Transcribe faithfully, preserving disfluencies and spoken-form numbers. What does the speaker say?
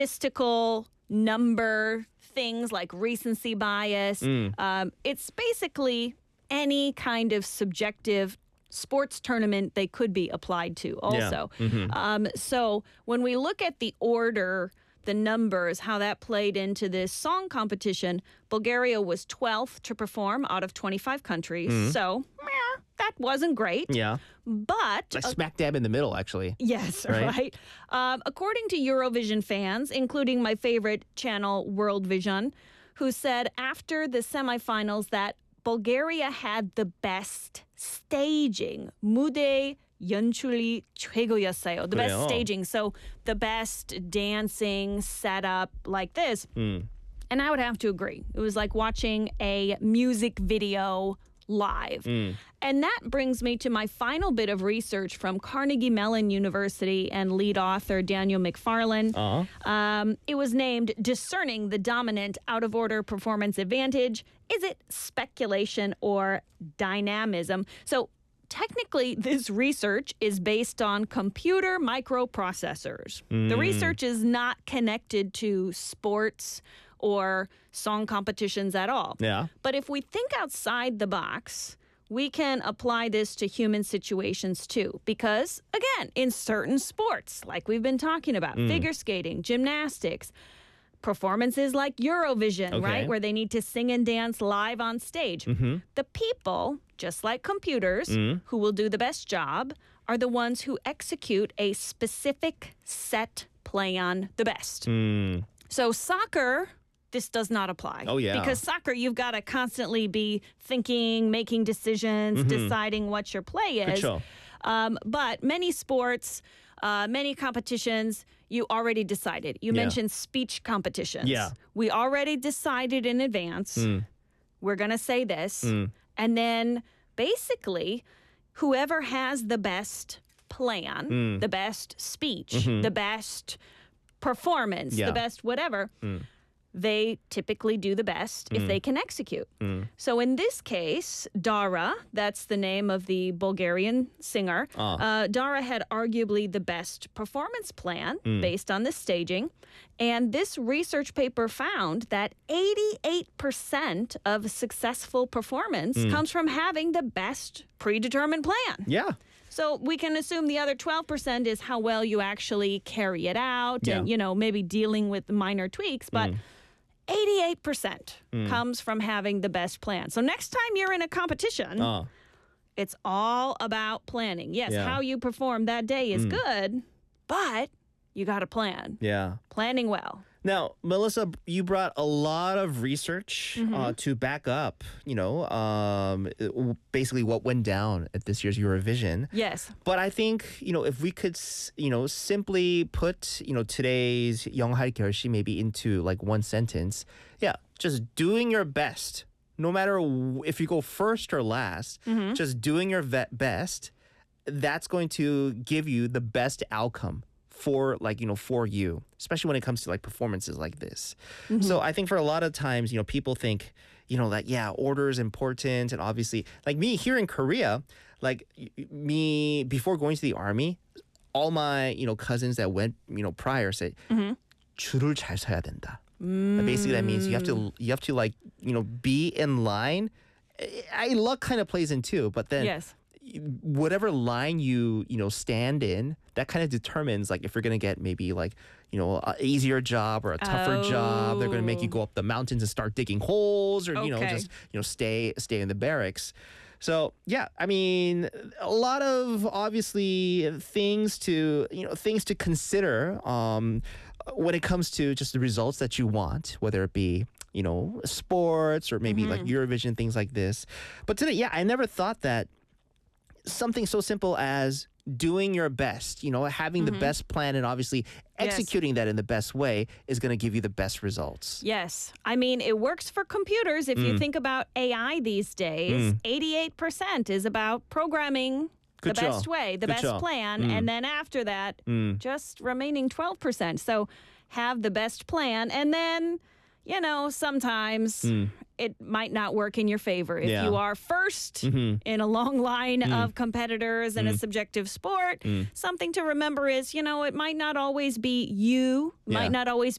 statistical number things like recency bias. Mm. Um, it's basically any kind of subjective sports tournament they could be applied to also. Yeah. Mm-hmm. Um, so when we look at the order, the numbers, how that played into this song competition, Bulgaria was twelfth to perform out of twenty-five countries. Mm-hmm. So meh, that wasn't great. Yeah. But Like smack dab in the middle, actually. yes, Right? right. Um, according to Eurovision fans, including my favorite channel, World Vision, who said after the semifinals that Bulgaria had the best staging. 무대 연출이 최고였어요. The best 그래요? staging. So the best dancing setup like this. Mm. And I would have to agree. It was like watching a music video live. Mm. And that brings me to my final bit of research from Carnegie Mellon University and lead author Daniel McFarlane. Uh-huh. Um, it was named Discerning the Dominant Out-of-Order Performance Advantage. Is it speculation or dynamism? So technically, this research is based on computer microprocessors. The research is not connected to sports or song competitions at all. Yeah. But if we think outside the box, we can apply this to human situations too. Because, again, in certain sports, like we've been talking about, figure skating, gymnastics, performances like Eurovision, Okay. right, where they need to sing and dance live on stage. The people, just like computers, who will do the best job are the ones who execute a specific set plan the best. Mm. So soccer, this does not apply. Oh, yeah. Because soccer, you've got to constantly be thinking, making decisions, deciding what your play is. 그쵸. Um, but many sports, uh, many competitions, you already decided. You Yeah. mentioned speech competitions. Yeah. We already decided in advance. We're going to say this. And then basically, whoever has the best plan, the best speech, the best performance, Yeah. the best whatever, they typically do the best if they can execute. So in this case, Dara, that's the name of the Bulgarian singer, uh, Dara had arguably the best performance plan based on the staging. And this research paper found that eighty-eight percent of successful performance comes from having the best predetermined plan. Yeah. So we can assume the other twelve percent is how well you actually carry it out and, Yeah. you know, maybe dealing with minor tweaks. But eighty-eight percent comes from having the best plan. So next time you're in a competition, Uh. it's all about planning. Yes, Yeah. how you perform that day is good, but you got to plan. Yeah. Planning well. Now, Melissa, you brought a lot of research uh, to back up, you know, um, basically what went down at this year's Eurovision. Yes. But I think, you know, if we could, s- you know, simply put, you know, today's 영할 결심 maybe into like one sentence. Yeah, just doing your best, no matter w- if you go first or last, just doing your vet best, that's going to give you the best outcome for like, you know, for you, especially when it comes to like performances like this. So I think for a lot of times, you know, people think, you know, that, yeah, order is important. And obviously, like me here in Korea, like y- y- me before going to the army, all my, you know, cousins that went, you know, prior say, 줄을 잘 서야 된다. Basically, that means you have to, you have to like, you know, be in line. I, luck kind of plays in too, but then Yes. whatever line you you know stand in, that kind of determines like if you're gonna get maybe like you know an easier job or a tougher job. They're gonna make you go up the mountains and start digging holes, or you know Okay. just you know stay stay in the barracks. So yeah, I mean a lot of obviously things to you know things to consider um, when it comes to just the results that you want, whether it be you know sports or maybe like Eurovision, things like this. But today, yeah, I never thought that something so simple as doing your best, you know, having the best plan and obviously Yes. executing that in the best way is going to give you the best results. Yes. I mean, it works for computers. If you think about A I these days, eighty-eight percent is about programming the 그쵸. best way, the best 그쵸. plan. And then after that, just remaining twelve percent. So have the best plan. And then, you know, sometimes it might not work in your favor. If Yeah. you are 1st in a long line of competitors in a subjective sport, something to remember is, you know, it might not always be you, Yeah. might not always